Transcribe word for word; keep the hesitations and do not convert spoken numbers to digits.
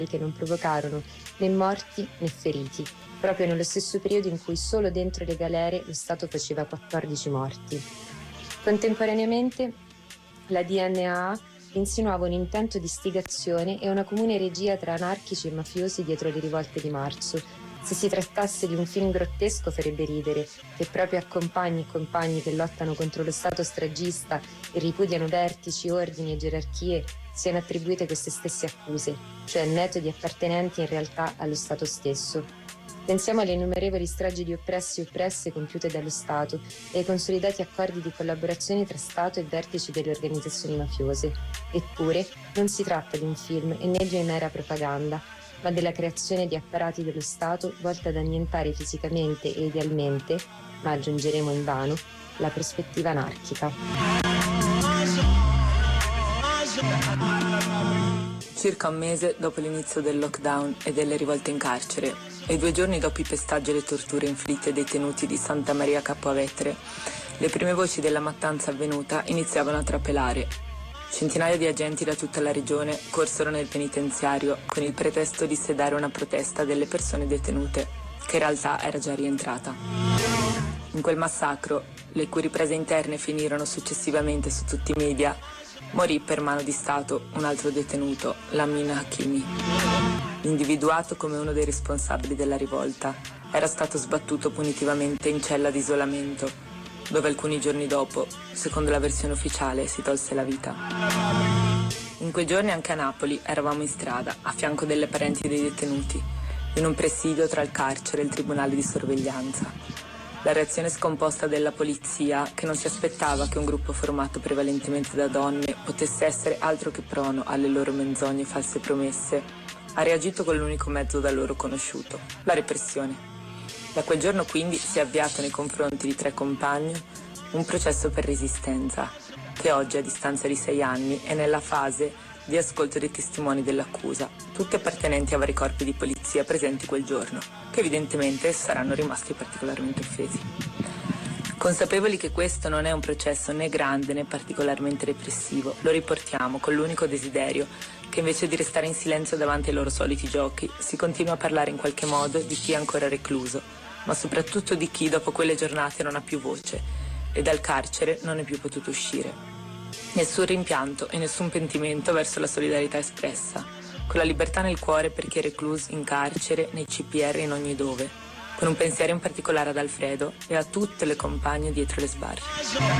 che non provocarono né morti né feriti, proprio nello stesso periodo in cui solo dentro le galere lo Stato faceva quattordici morti. Contemporaneamente la D N A insinuava un intento di istigazione e una comune regia tra anarchici e mafiosi dietro le rivolte di marzo. Se si trattasse di un film grottesco farebbe ridere, che proprio a compagni e compagni che lottano contro lo Stato stragista e ripudiano vertici, ordini e gerarchie siano attribuite queste stesse accuse, cioè metodi appartenenti in realtà allo Stato stesso. Pensiamo alle innumerevoli stragi di oppressi e oppresse compiute dallo Stato e ai consolidati accordi di collaborazione tra Stato e vertici delle organizzazioni mafiose. Eppure non si tratta di un film e né di una mera propaganda, ma della creazione di apparati dello Stato volta ad annientare fisicamente e idealmente, ma aggiungeremo invano, la prospettiva anarchica. Circa un mese dopo l'inizio del lockdown e delle rivolte in carcere, e due giorni dopo i pestaggi e le torture inflitte ai detenuti di Santa Maria Capua Vetere, le prime voci della mattanza avvenuta iniziavano a trapelare. Centinaia di agenti da tutta la regione corsero nel penitenziario con il pretesto di sedare una protesta delle persone detenute, che in realtà era già rientrata. In quel massacro, le cui riprese interne finirono successivamente su tutti i media, morì per mano di Stato un altro detenuto, Lamin Hakimi. Individuato come uno dei responsabili della rivolta, era stato sbattuto punitivamente in cella di isolamento, dove alcuni giorni dopo, secondo la versione ufficiale, si tolse la vita. In quei giorni anche a Napoli eravamo in strada, a fianco delle parenti dei detenuti, in un presidio tra il carcere e il tribunale di sorveglianza. La reazione scomposta della polizia, che non si aspettava che un gruppo formato prevalentemente da donne potesse essere altro che prono alle loro menzogne e false promesse, ha reagito con l'unico mezzo da loro conosciuto, la repressione. Da quel giorno quindi si è avviato nei confronti di tre compagni un processo per resistenza, che oggi, a distanza di sei anni, è nella fase di ascolto dei testimoni dell'accusa, tutti appartenenti a vari corpi di polizia presenti quel giorno, che evidentemente saranno rimasti particolarmente offesi. Consapevoli che questo non è un processo né grande né particolarmente repressivo, lo riportiamo con l'unico desiderio che invece di restare in silenzio davanti ai loro soliti giochi, si continua a parlare in qualche modo di chi è ancora recluso, ma soprattutto di chi dopo quelle giornate non ha più voce e dal carcere non è più potuto uscire. Nessun rimpianto e nessun pentimento verso la solidarietà espressa, con la libertà nel cuore per chi è recluso in carcere, nei C P R e in ogni dove, con un pensiero in particolare ad Alfredo e a tutte le compagne dietro le sbarre.